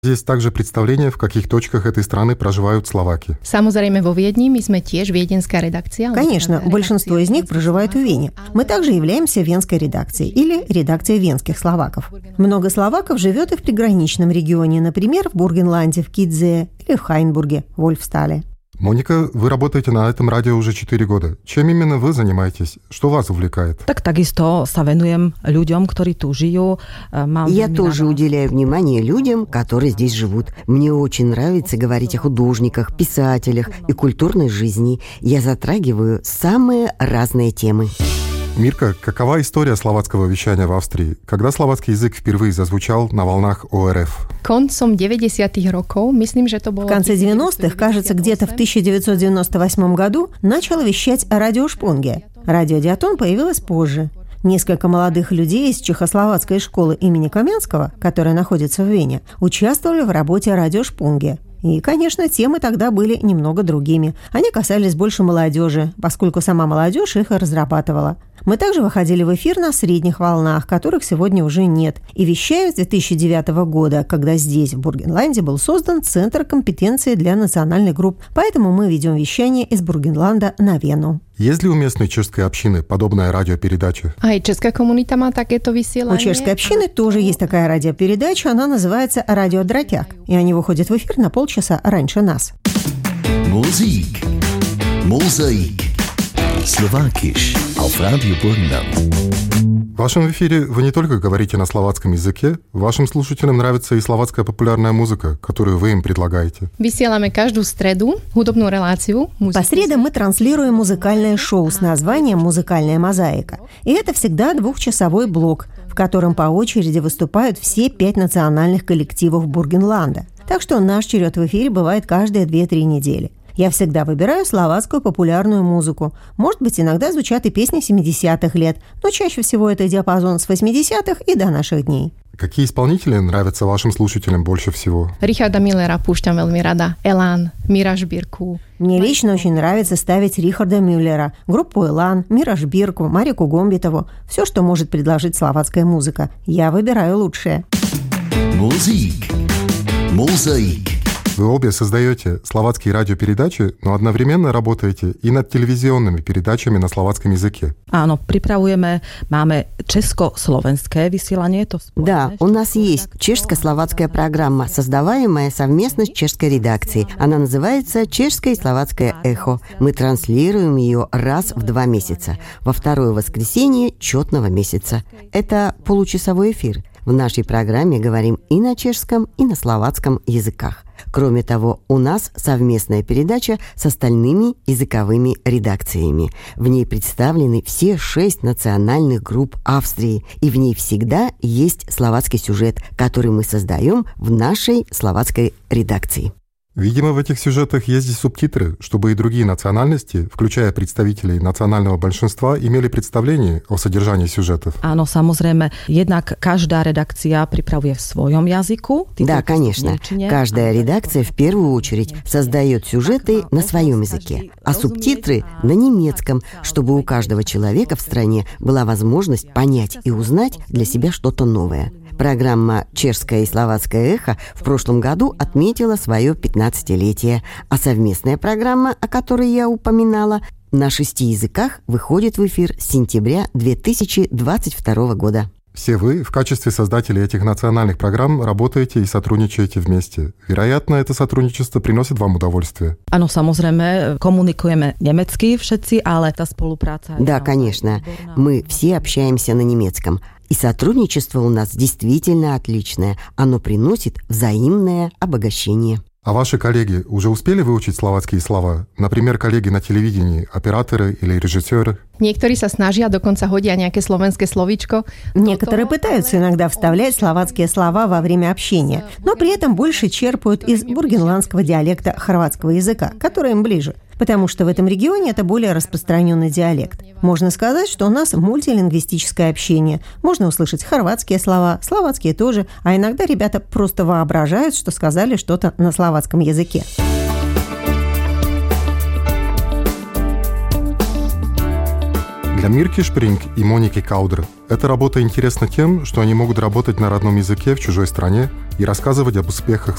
Есть также представление, в каких точках этой страны проживают словаки. Samozrejme vo Viedni, my sme tiež viedenská redakcia. Конечно, большинство из них проживают в Вене. Мы также являемся венской редакцией или редакцией венских словаков. Много словаков живет и в приграничном регионе, например, в Бургенланде, в Кидзе или в Хайнбурге, в Вольфстале. Моника, вы работаете на этом радио уже 4 года. Чем именно вы занимаетесь? Что вас увлекает? Takisto sa venujem ľuďom, ktorí tu žijú. Я тоже уделяю внимание людям, которые здесь живут. Мне очень нравится говорить о художниках, писателях и культурной жизни. Я затрагиваю самые разные темы. Мирка, какова история словацкого вещания в Австрии? Когда словацкий язык впервые зазвучал на волнах ОРФ? Koncom 90-х роков, myslím, že to bolo... В конце 90-х, кажется, где-то в 1998 году начало вещать радио Шпунге. Радио Диатон появилось позже. Несколько молодых людей из чехословацкой школы имени Каменского, которая находится в Вене, участвовали в работе радио Шпунге. И, конечно, темы тогда были немного другими. Они касались больше молодежи, поскольку сама молодежь их и разрабатывала. Мы также выходили в эфир на средних волнах, которых сегодня уже нет, и вещаем с 2009 года, когда здесь, в Бургенланде, был создан Центр компетенции для национальных групп, поэтому мы ведем вещание из Бургенланда на Вену. Есть ли у местной чешской общины подобная радиопередача? Aj česká komunita má takéto vysielanie. У чешской общины тоже есть такая радиопередача, она называется «Радио Дратяк», и они выходят в эфир на полчаса раньше нас. Musik. Mosaik. Slowakisch auf Radio Burgenland. В вашем эфире вы не только говорите на словацком языке, вашим слушателям нравится и словацкая популярная музыка, которую вы им предлагаете. Vysielame každú stredu hudobnú reláciu. По средам мы транслируем музыкальное шоу с названием «Музыкальная мозаика». И это всегда 2-часовой блок, в котором по очереди выступают все 5 национальных коллективов Бургенланда. Так что наш черед в эфире бывает каждые 2-3 недели. Я всегда выбираю словацкую популярную музыку. Может быть, иногда звучат и песни 70-х лет, но чаще всего это диапазон с 80-х и до наших дней. Какие исполнители нравятся вашим слушателям больше всего? Richarda Müllera púšťam veľmi rada. Elán, Mira Žbírku. Мне лично очень нравится ставить Рихарда Мюллера, группу «Элан», Мира Жбирку, Марику Гомбитову. Все, что может предложить словацкая музыка. Я выбираю лучшее. Musik. Mosaik. Вы обе создаете словацкие радиопередачи, но одновременно работаете и над телевизионными передачами на словацком языке. Áno, máme česko-slovenské vysielanie. Да, у нас есть чешско-словацкая программа, создаваемая совместно с чешской редакцией. Она называется «Чешское и словацкое эхо». Мы транслируем ее раз в 2 месяца, во второе воскресенье четного месяца. Это получасовой эфир. В нашей программе говорим и на чешском, и на словацком языках. Кроме того, у нас совместная передача с остальными языковыми редакциями. В ней представлены все 6 национальных групп Австрии, и в ней всегда есть словацкий сюжет, который мы создаем в нашей словацкой редакции. Видимо, в этих сюжетах есть субтитры, чтобы и другие национальности, включая представителей национального большинства, имели представление о содержании сюжетов. Áno, samozrejme, jednak každá redakcia pripravuje v svojom jazyku. Да, конечно. Каждая редакция в первую очередь создает сюжеты на своем языке, а субтитры на немецком, чтобы у каждого человека в стране была возможность понять и узнать для себя что-то новое. Программа «Чешское и словацкое эхо» в прошлом году отметила свое 15-летие, а совместная программа, о которой я упоминала, на 6 языках выходит в эфир с сентября 2022 года. Все вы в качестве создателей этих национальных программ работаете и сотрудничаете вместе. Вероятно, это сотрудничество приносит вам удовольствие. Áno, samozrejme, komunikujeme nemecky všetci, ale tá spolupráca... Да, конечно. Мы все общаемся на немецком. И сотрудничество у нас действительно отличное. Оно приносит взаимное обогащение. А ваши коллеги уже успели выучить словацкие слова? Например, коллеги на телевидении, операторы или режиссеры? Niektorí sa snažia, dokonca hodia nejaké slovenské slovíčko. Некоторые пытаются иногда вставлять словацкие слова во время общения, но при этом больше черпают из бургенландского диалекта хорватского языка, который им ближе, потому что в этом регионе это более распространенный диалект. Можно сказать, что у нас мультилингвистическое общение. Можно услышать хорватские слова, словацкие тоже, а иногда ребята просто воображают, что сказали что-то на словацком языке. Для Мирки Шпринг и Моники Каудер эта работа интересна тем, что они могут работать на родном языке в чужой стране и рассказывать об успехах